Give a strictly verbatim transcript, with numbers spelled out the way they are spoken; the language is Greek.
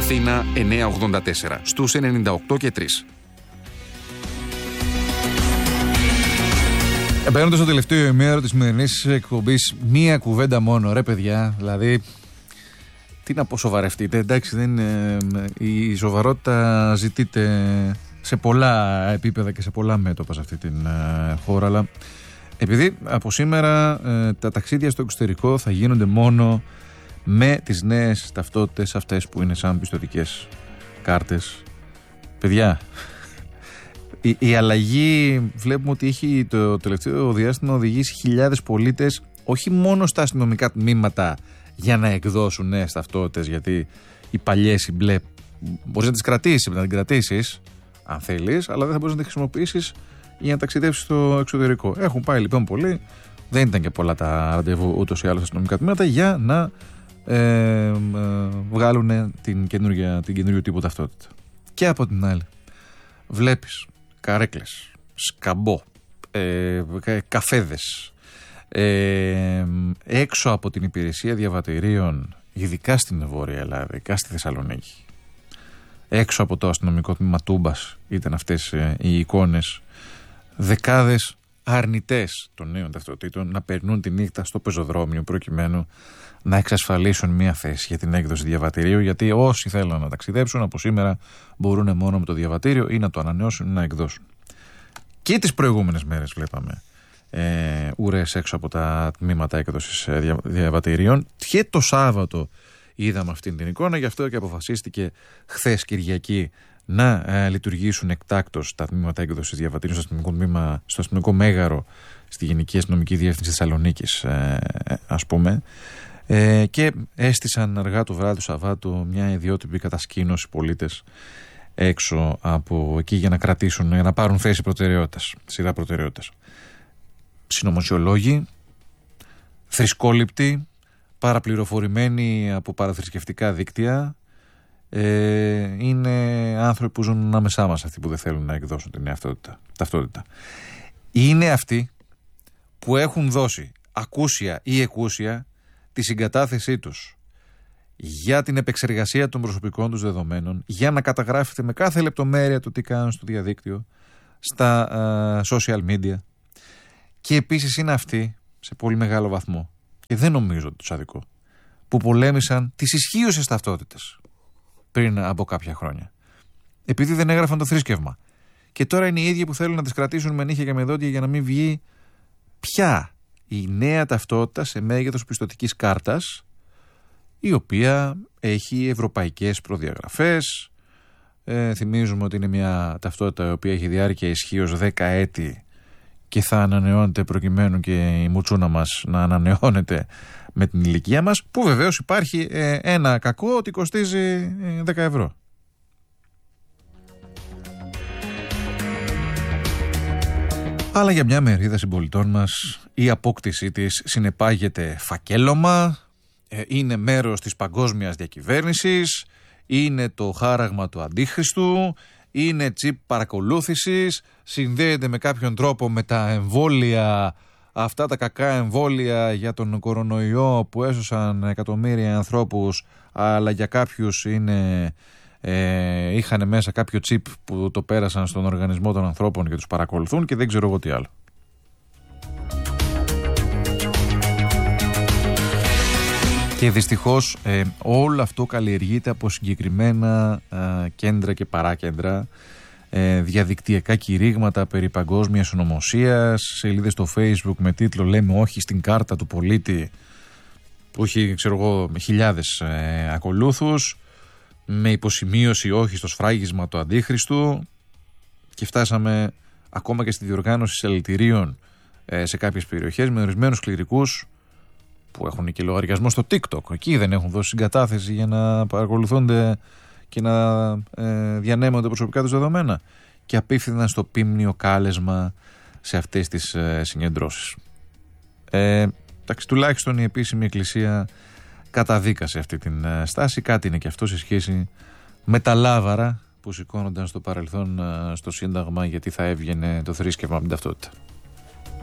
Αθήνα εννιακόσια ογδόντα τέσσερα, στους ενενήντα οκτώ και τρία. Μπαίνοντας στο τελευταίο ημέρο της σημερινής εκπομπής, μία κουβέντα μόνο, ρε παιδιά, δηλαδή, τι να πω, σοβαρευτείτε, εντάξει, δεν είναι, η σοβαρότητα ζητείται σε πολλά επίπεδα και σε πολλά μέτωπα σε αυτή την ε, χώρα, αλλά επειδή από σήμερα ε, τα ταξίδια στο εξωτερικό θα γίνονται μόνο με τις νέες ταυτότητες αυτές που είναι σαν πιστωτικές κάρτες, παιδιά, η, η αλλαγή βλέπουμε ότι έχει το τελευταίο διάστημα οδηγήσει χιλιάδες πολίτες όχι μόνο στα αστυνομικά τμήματα για να εκδώσουν νέες ταυτότητες, γιατί οι παλιές, οι μπλε, μπορείς να τις κρατήσεις, να την κρατήσεις αν θέλεις, αλλά δεν θα μπορείς να τις χρησιμοποιήσεις για να ταξιδέψεις στο εξωτερικό. Έχουν πάει λοιπόν πολλοί, δεν ήταν και πολλά τα ραντεβού ούτως ή άλλως στα αστυνομικά τμήματα, για να ε, ε, βγάλουν την καινούργια, την καινούργιο τύπο ταυτότητα. Και από την άλλη βλέπεις καρέκλες, σκαμπό, ε, καφέδες, ε, έξω από την υπηρεσία διαβατηρίων, ειδικά στην Βόρεια Ελλάδα, ειδικά στη Θεσσαλονίκη, έξω από το αστυνομικό τμήμα Τούμπας ήταν αυτές ε, οι εικόνες, δεκάδες αρνητές των νέων ταυτοτήτων να περνούν τη νύχτα στο πεζοδρόμιο προκειμένου να εξασφαλίσουν μια θέση για την έκδοση διαβατηρίου, γιατί όσοι θέλουν να ταξιδέψουν από σήμερα μπορούν μόνο με το διαβατήριο ή να το ανανεώσουν ή να εκδώσουν. Και τις προηγούμενες μέρες βλέπαμε ε, ουρές έξω από τα τμήματα έκδοσης δια, διαβατηρίων, και το Σάββατο είδαμε αυτή την εικόνα, γι' αυτό και αποφασίστηκε χθες Κυριακή να ε, λειτουργήσουν εκτάκτως τα τμήματα έκδοσης διαβατήριων στο αστυνομικό, τμήμα, στο αστυνομικό μέγαρο στη Γενική Αστυνομική Διεύθυνση Θεσσαλονίκης, ε, ας πούμε, ε, και έστησαν αργά το βράδυ του Σαββάτου μια ιδιότυπη κατασκήνωση πολίτες έξω από εκεί για να κρατήσουν, για να πάρουν θέση προτεραιότητας, σειρά προτεραιότητας. Συνωμοσιολόγοι, θρησκόληπτοι, παραπληροφορημένοι από παραθρησκευτικά δίκτυα, ε, είναι άνθρωποι που ζουν ανάμεσά μας, αυτοί που δεν θέλουν να εκδώσουν την ταυτότητα. Είναι αυτοί που έχουν δώσει ακούσια ή εκούσια τη συγκατάθεσή τους για την επεξεργασία των προσωπικών τους δεδομένων, για να καταγράφεται με κάθε λεπτομέρεια το τι κάνουν στο διαδίκτυο, στα uh, social media, και επίσης είναι αυτοί σε πολύ μεγάλο βαθμό, και δεν νομίζω ότι τους αδικώ, που πολέμησαν τις ισχύουσες ταυτότητες πριν από κάποια χρόνια, επειδή δεν έγραφαν το θρήσκευμα, και τώρα είναι οι ίδιοι που θέλουν να τις κρατήσουν με νύχια και με δόντια για να μην βγει πια η νέα ταυτότητα σε μέγεθος πιστωτικής κάρτας, η οποία έχει ευρωπαϊκές προδιαγραφές. Ε, θυμίζουμε ότι είναι μια ταυτότητα η οποία έχει διάρκεια ισχύως δέκα έτη και θα ανανεώνεται προκειμένου και η μουτσούνα μας να ανανεώνεται με την ηλικία μας, που βεβαίως υπάρχει ε, ένα κακό, ότι κοστίζει ε, δέκα ευρώ. Αλλά για μια μερίδα συμπολιτών μας η απόκτησή της συνεπάγεται φακέλωμα, είναι μέρος της παγκόσμιας διακυβέρνησης, είναι το χάραγμα του αντίχριστου, είναι τσιπ παρακολούθησης, συνδέεται με κάποιον τρόπο με τα εμβόλια, αυτά τα κακά εμβόλια για τον κορονοϊό που έσωσαν εκατομμύρια ανθρώπους, αλλά για κάποιους είναι, ε, είχαν μέσα κάποιο τσιπ που το πέρασαν στον οργανισμό των ανθρώπων και τους παρακολουθούν και δεν ξέρω εγώ τι άλλο. Και δυστυχώς ε, όλο αυτό καλλιεργείται από συγκεκριμένα ε, κέντρα και παράκέντρα, ε, διαδικτυακά κηρύγματα περί παγκόσμιας συνωμοσίας, σελίδες στο Facebook με τίτλο «Λέμε όχι στην κάρτα του πολίτη», που έχει, ξέρω εγώ, με χιλιάδες ε, ακολούθους, με υποσημείωση «όχι στο σφράγισμα του αντίχριστου», και φτάσαμε ακόμα και στη διοργάνωση συλλαλητηρίων ε, σε κάποιες περιοχές με ορισμένους κληρικούς που έχουν και λογαριασμό στο TikTok. Εκεί δεν έχουν δώσει συγκατάθεση για να παρακολουθούνται και να ε, διανέμονται προσωπικά τους δεδομένα, και απίφθηναν στο πίμνιο κάλεσμα σε αυτές τις ε, συγκεντρώσεις. Ε, εντάξει, τουλάχιστον η επίσημη εκκλησία καταδίκασε αυτή την ε, στάση. Κάτι είναι και αυτό σε σχέση με τα λάβαρα που σηκώνονταν στο παρελθόν ε, στο Σύνταγμα, γιατί θα έβγαινε το θρήσκευμα με την ταυτότητα.